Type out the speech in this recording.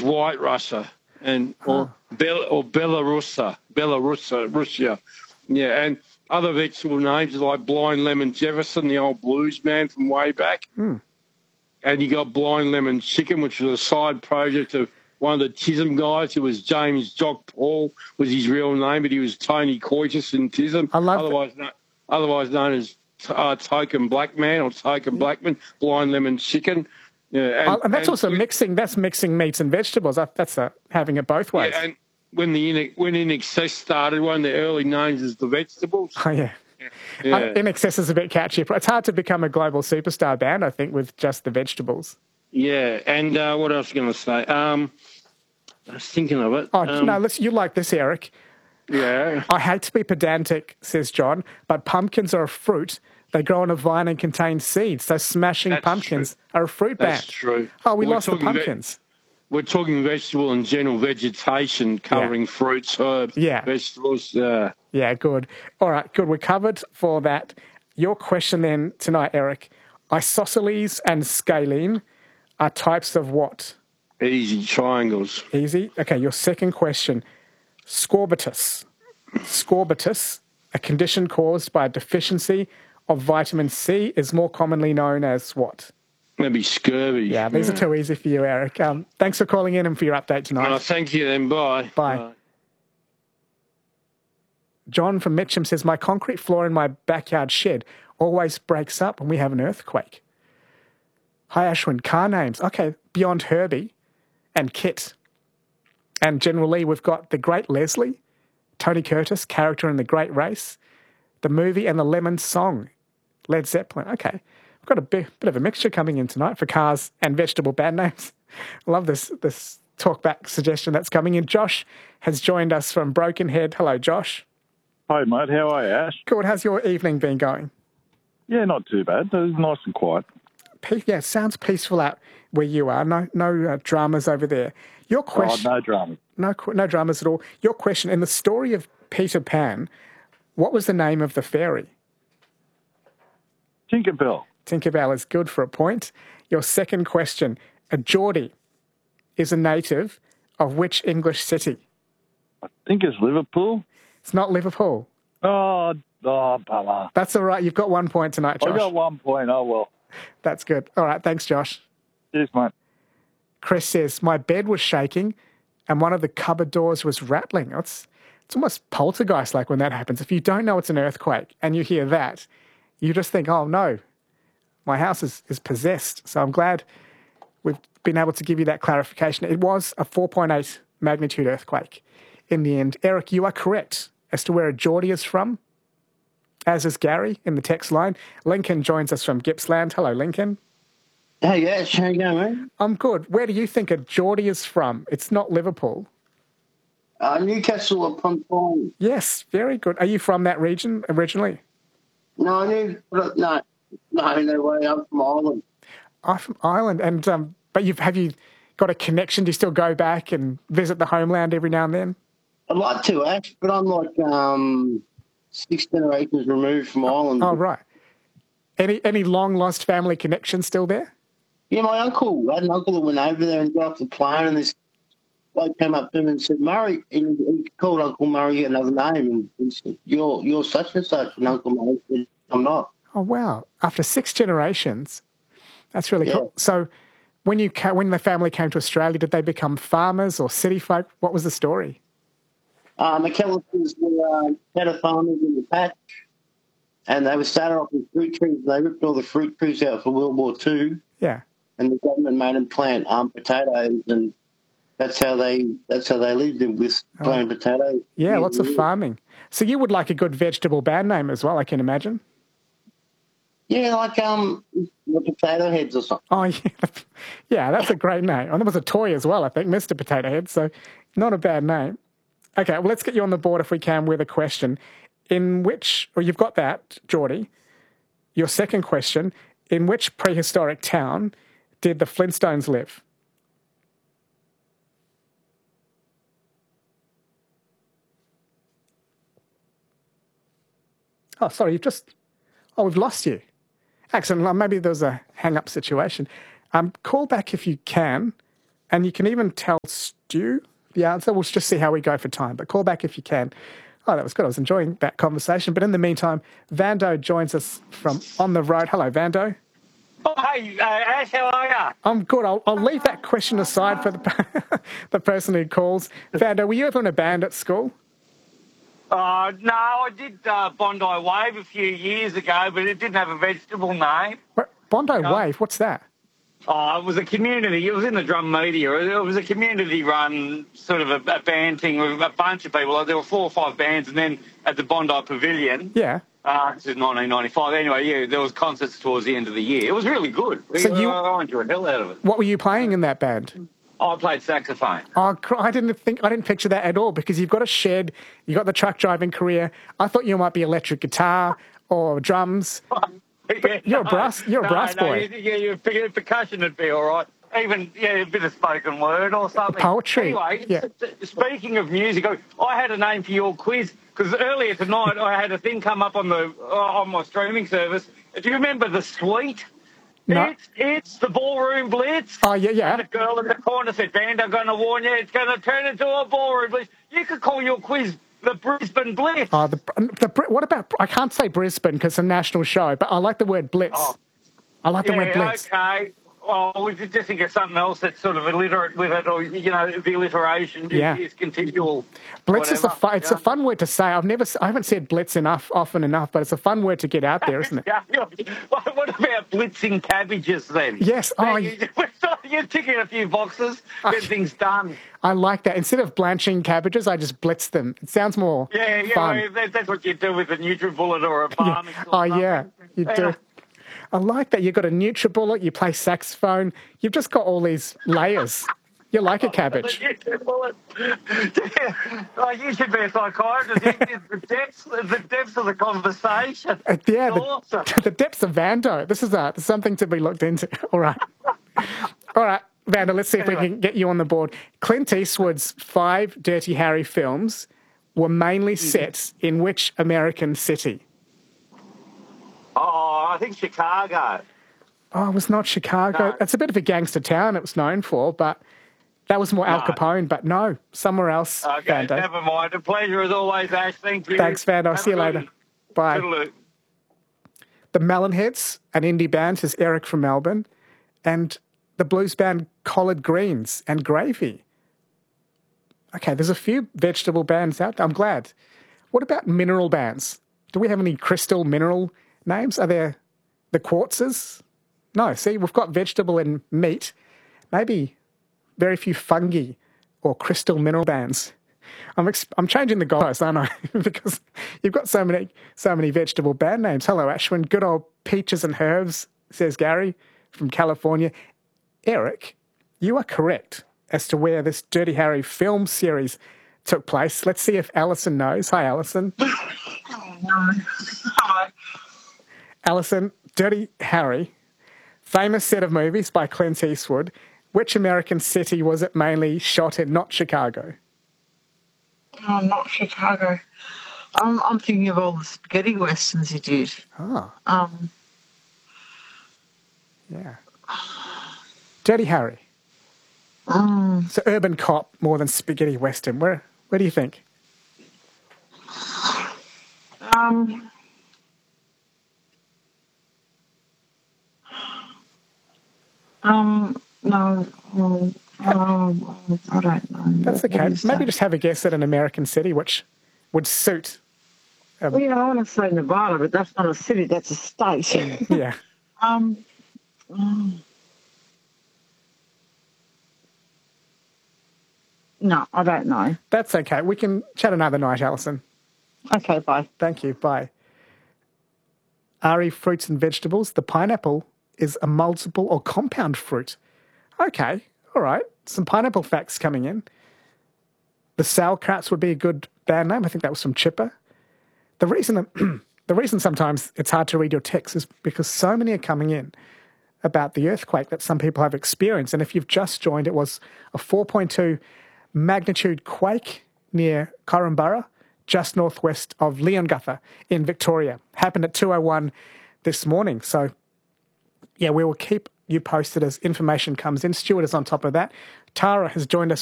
White Russia or Russia. Yeah, and other vegetable names like Blind Lemon Jefferson, the old blues man from way back. Mm. And you got Blind Lemon Chicken, which was a side project of one of the Chisholm guys who was James Jock Paul was his real name, but he was Tony Coitus in Chisholm, otherwise known as Token Black Man or Token Blackman, Blind Lemon Chicken. Yeah, and that's also mixing meats and vegetables. That's having it both ways. Yeah, and when In Excess started, one of the early names is the vegetables. Oh, yeah. In Excess is a bit catchy. It's hard to become a global superstar band, I think, with just the vegetables. Yeah, and what else was I going to say? I was thinking of it. You like this, Eric. Yeah. I hate to be pedantic, says John, but pumpkins are a fruit. They grow on a vine and contain seeds. So smashing pumpkins are a fruit band. That's true. Oh, we lost the pumpkins. We're talking vegetable and general vegetation covering fruits, herbs, vegetables. Yeah, good. All right, good. We're covered for that. Your question then tonight, Eric. Isosceles and scalene are types of what? Easy, triangles. Easy. Okay, your second question. Scorbutus. Scorbutus, a condition caused by a deficiency of vitamin C, is more commonly known as what? Maybe scurvy. Yeah, these are too easy for you, Eric. Thanks for calling in and for your update tonight. Thank you then. Bye. Bye. John from Mitcham says, my concrete floor in my backyard shed always breaks up when we have an earthquake. Hi, Ashwin. Car names. Okay, beyond Herbie and Kit. And General Lee, we've got The Great Leslie, Tony Curtis, character in The Great Race, the movie and the Lemon Song, Led Zeppelin. Okay, we've got a bit of a mixture coming in tonight for cars and vegetable band names. I love this talkback suggestion that's coming in. Josh has joined us from Broken Head. Hello, Josh. Hi, mate. How are you, Ash? Good. How's your evening been going? Yeah, not too bad. It was nice and quiet. Yeah, sounds peaceful out where you are. No dramas over there. Your question. No dramas. No dramas at all. Your question, in the story of Peter Pan, what was the name of the fairy? Tinkerbell. Tinkerbell is good for a point. Your second question, a Geordie is a native of which English city? I think it's Liverpool. It's not Liverpool. Oh, bummer. That's all right. You've got 1 point tonight, Josh. I got 1 point. Oh, well. That's good. All right. Thanks, Josh. Cheers, mate. Chris says, my bed was shaking and one of the cupboard doors was rattling. It's almost poltergeist-like when that happens. If you don't know it's an earthquake and you hear that, you just think, oh, no, my house is possessed. So I'm glad we've been able to give you that clarification. It was a 4.8 magnitude earthquake in the end. Eric, you are correct as to where a Geordie is from, as is Gary in the text line. Lincoln joins us from Gippsland. Hello, Lincoln. Hey, Ash, how you going, mate? I'm good. Where do you think a Geordie is from? It's not Liverpool. Newcastle upon Tyne. Yes, very good. Are you from that region originally? No, no way. I'm from Ireland. I'm from Ireland, and but have you got a connection? Do you still go back and visit the homeland every now and then? I'd like to, Ash, but I'm like 6 generations removed from Ireland. Oh, right. Any long lost family connections still there? Yeah, I had an uncle that went over there and got off the plane, and this bloke came up to him and said, Murray, and he called Uncle Murray another name, and he said, you're such and such, and Uncle Murray said, I'm not. Oh, wow. After 6 generations, that's really cool. So when the family came to Australia, did they become farmers or city folk? What was the story? McAllisters were cattle farmers in the patch, and they were started off with fruit trees. They ripped all the fruit trees out for World War II. Yeah. And the government made them plant potatoes, and that's how they lived with planting potatoes. Yeah, lots of farming. So you would like a good vegetable band name as well, I can imagine. Yeah, like the Potato Heads or something. Oh, yeah. Yeah, that's a great name. And there was a toy as well, I think, Mr. Potato Head, so not a bad name. Okay, well, let's get you on the board if we can with a question. You've got that, Geordie. Your second question, in which prehistoric town did the Flintstones live? Oh, sorry, we've lost you. Excellent. Maybe there was a hang-up situation. Call back if you can And you can even tell Stu the answer. We'll just see how we go for time. But call back if you can. Oh, that was good. I was enjoying that conversation. But in the meantime, Vando joins us from on the road. Hello, Vando. Oh, hey, Ash, how are you? I'm good. I'll leave that question aside for the person who calls. Vando, were you ever in a band at school? No, I did Bondi Wave a few years ago, but it didn't have a vegetable name. Bondi Wave? What's that? Oh, it was a community. It was in the drum media. It was a community-run sort of a band thing with a bunch of people. There were 4 or 5 bands, and then at the Bondi Pavilion. Yeah. This is 1995. Anyway, yeah, there was concerts towards the end of the year. It was really good. So I enjoyed the hell out of it. What were you playing in that band? I played saxophone. Oh, I didn't picture that at all because you've got a shed, you've got the truck driving career. I thought you might be electric guitar or drums. You're a brass boy. Your percussion would be all right. Even a bit of spoken word or something. Poetry. Anyway, speaking of music, I had a name for your quiz because earlier tonight I had a thing come up on my streaming service. Do you remember The Suite? No. It's the Ballroom Blitz. Oh, yeah. And the girl in the corner said, "Band, I'm going to warn you, it's going to turn into a Ballroom Blitz." You could call your quiz the Brisbane Blitz. Oh, what about, I can't say Brisbane because it's a national show, but I like the word blitz. Oh. I like the word blitz. Okay. Well, we could just think of something else that's sort of illiterate with it, or, the alliteration is continual. Blitz whatever, it's a fun word to say. I haven't said blitz often enough, but it's a fun word to get out there, isn't it? What about blitzing cabbages then? Yes. Oh, you're ticking a few boxes, get things done. I like that. Instead of blanching cabbages, I just blitz them. It sounds more fun. Well, that's what you do with a NutriBullet or a Barmix. You do. I like that. You've got a NutriBullet, you play saxophone. You've just got all these layers. You're like a cabbage. Oh, you should be a psychiatrist. The depths of the conversation. Awesome. The depths of Vando. This is something to be looked into. All right. Vando, let's see if we can get you on the board. Clint Eastwood's 5 Dirty Harry films were mainly set in which American city? Oh, I think Chicago. Oh, it was not Chicago. No. It's a bit of a gangster town it was known for, but that was more Al Capone. But no, somewhere else. Okay, Vando. never mind. A pleasure as always, Ash. Thank you. Thanks, Vando. See you later. Bye. Toodaloo. The Melonheads, an indie band, says Eric from Melbourne, and the blues band Collard Greens and Gravy. Okay, there's a few vegetable bands out there. I'm glad. What about mineral bands? Do we have any crystal mineral names? Are there the Quartzes? No, see, we've got vegetable and meat. Maybe very few fungi or crystal mineral bands. I'm changing the goalposts, aren't I? Because you've got so many vegetable band names. Hello, Ashwin. Good old peaches and herbs, says Gary from California. Eric, you are correct as to where this Dirty Harry film series took place. Let's see if Alison knows. Hi, Alison. Hi. Alison, Dirty Harry, famous set of movies by Clint Eastwood. Which American city was it mainly shot in? Not Chicago. Oh, not Chicago. I'm thinking of all the spaghetti westerns he did. Oh. Yeah. Dirty Harry. So urban cop more than spaghetti western. Where do you think? No. I don't know. That's okay. Maybe just have a guess at an American city which would suit. I want to say Nevada, but that's not a city. That's a state. Yeah. No, I don't know. That's okay. We can chat another night, Alison. Okay, bye. Thank you. Bye. Ari, fruits and vegetables. The pineapple is a multiple or compound fruit. Okay. All right. Some pineapple facts coming in. The Sauerkrauts would be a good band name. I think that was from Chipper. The reason sometimes it's hard to read your text is because so many are coming in about the earthquake that some people have experienced. And if you've just joined, it was a 4.2 magnitude quake near Korumburra, just northwest of Leongatha in Victoria. Happened at 2:01 this morning. So, yeah, we will keep you posted as information comes in. Stuart is on top of that. Tara has joined us